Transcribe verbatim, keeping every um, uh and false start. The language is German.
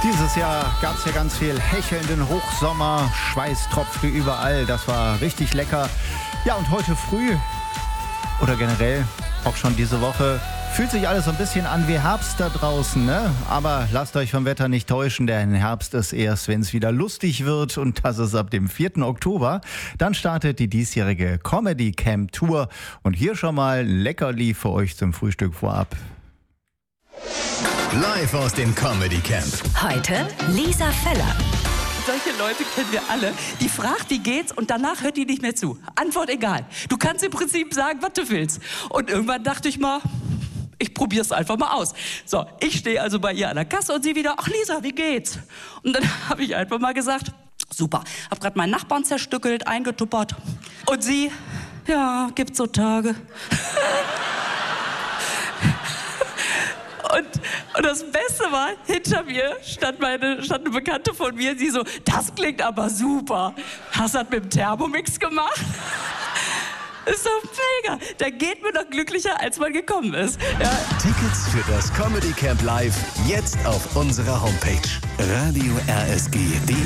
Dieses Jahr gab es ja ganz viel hechelnden Hochsommer, Schweiß tropfte überall, das war richtig lecker. Ja, und heute früh oder generell auch schon diese Woche fühlt sich alles so ein bisschen an wie Herbst da draußen, ne? Aber lasst euch vom Wetter nicht täuschen, denn Herbst ist erst, wenn es wieder lustig wird, und das ist ab dem vierten Oktober. Dann startet die diesjährige Comedy Camp Tour und hier schon mal ein Leckerli für euch zum Frühstück vorab. Live aus dem Comedy Camp. Heute Lisa Feller. Solche Leute kennen wir alle. Die fragt, wie geht's, und danach hört die nicht mehr zu. Antwort egal. Du kannst im Prinzip sagen, was du willst. Und irgendwann dachte ich mal, ich probier's einfach mal aus. So, ich stehe also bei ihr an der Kasse und sie wieder, ach Lisa, wie geht's? Und dann habe ich einfach mal gesagt, super. Hab gerade meinen Nachbarn zerstückelt, eingetuppert. Und sie, ja, gibt so Tage. Und, und das Beste war, hinter mir stand, meine, stand eine Bekannte von mir, sie so, das klingt aber super. Hast du das mit dem Thermomix gemacht? Ist doch mega. Da geht man doch glücklicher, als man gekommen ist. Ja. Tickets für das Comedy Camp Live jetzt auf unserer Homepage radio r s g punkt d e.